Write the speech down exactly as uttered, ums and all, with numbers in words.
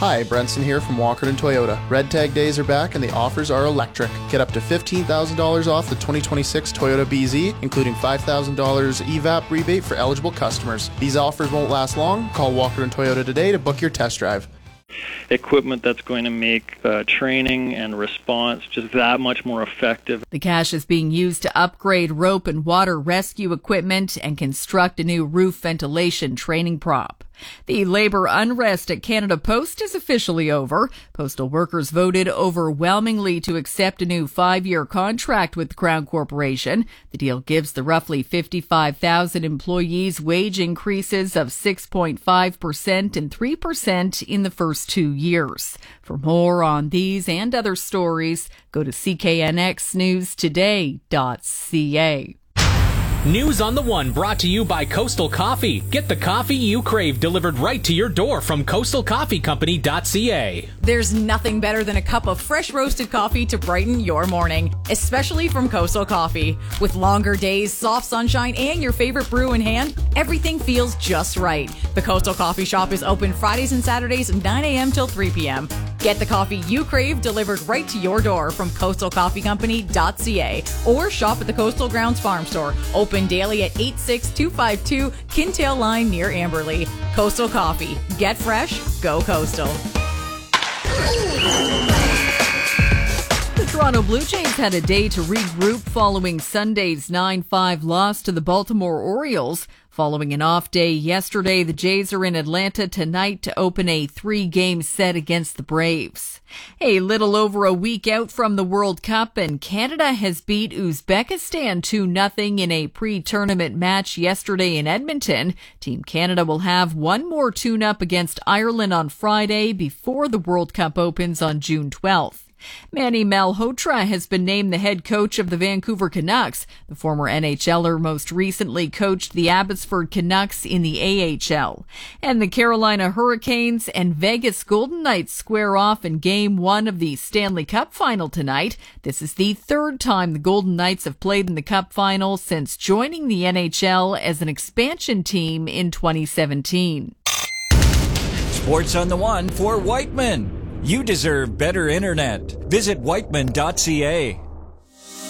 Hi, Brenson here from Walkerton Toyota. Red Tag days are back and the offers are electric. Get up to fifteen thousand dollars off the twenty twenty-six Toyota B Z, including five thousand dollars E V A P rebate for eligible customers. These offers won't last long. Call Walkerton Toyota today to book your test drive. Equipment that's going to make uh, training and response just that much more effective. The cash is being used to upgrade rope and water rescue equipment and construct a new roof ventilation training prop. The labor unrest at Canada Post is officially over. Postal workers voted overwhelmingly to accept a new five-year contract with the Crown Corporation. The deal gives the roughly fifty-five thousand employees wage increases of six point five percent and three percent in the first two years. For more on these and other stories, go to c k n x news today dot c a. News on the One brought to you by Coastal Coffee. Get the coffee you crave delivered right to your door from coastal coffee company dot c a. There's nothing better than a cup of fresh roasted coffee to brighten your morning, especially from Coastal Coffee. With longer days, soft sunshine, and your favorite brew in hand, everything feels just right. The Coastal Coffee Shop is open Fridays and Saturdays nine a.m. till three p.m. Get the coffee you crave delivered right to your door from coastal coffee company dot c a or shop at the Coastal Grounds Farm Store, open daily at eight six two five two Kintail Line near Amberley. Coastal Coffee. Get fresh, go coastal. The Toronto Blue Jays had a day to regroup following Sunday's nine five loss to the Baltimore Orioles. Following an off day yesterday, the Jays are in Atlanta tonight to open a three-game set against the Braves. A little over a week out from the World Cup, and Canada has beat Uzbekistan two nothing in a pre-tournament match yesterday in Edmonton. Team Canada will have one more tune-up against Ireland on Friday before the World Cup opens on June twelfth. Manny Malhotra has been named the head coach of the Vancouver Canucks. The former NHLer most recently coached the Abbotsford Canucks in the A H L. And the Carolina Hurricanes and Vegas Golden Knights square off in Game one of the Stanley Cup Final tonight. This is the third time the Golden Knights have played in the Cup Final since joining the N H L as an expansion team in twenty seventeen. Sports on the One for Whiteman. You deserve better internet. Visit whiteman dot c a.